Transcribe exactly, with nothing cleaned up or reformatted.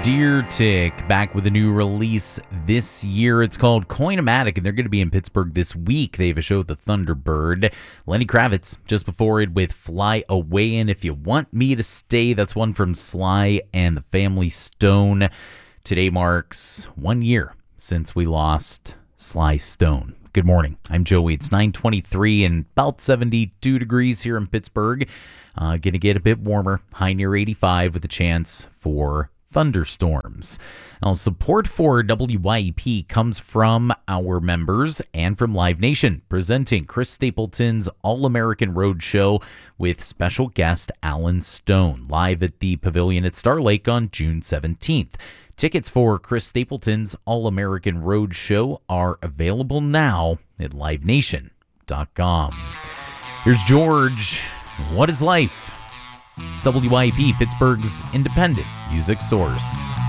Deer Tick back with a new release this year. It's called Coin-O-Matic, and they're going to be in Pittsburgh this week. They have a show at the Thunderbird. Lenny Kravitz just before it with Fly Away. And If You Want Me to Stay, that's one from Sly and the Family Stone. Today marks one year since we lost Sly Stone. Good morning. I'm Joey. It's nine twenty-three and about seventy-two degrees here in Pittsburgh. Uh, going to get a bit warmer, high near eighty-five with a chance for thunderstorms. Now, support for W Y E P comes from our members and from Live Nation, presenting Chris Stapleton's All-American Road Show with special guest Alan Stone, live at the Pavilion at Star Lake on June seventeenth. Tickets for Chris Stapleton's All-American Road Show are available now at live nation dot com. Here's George. What is life? It's W Y E P, Pittsburgh's independent music source.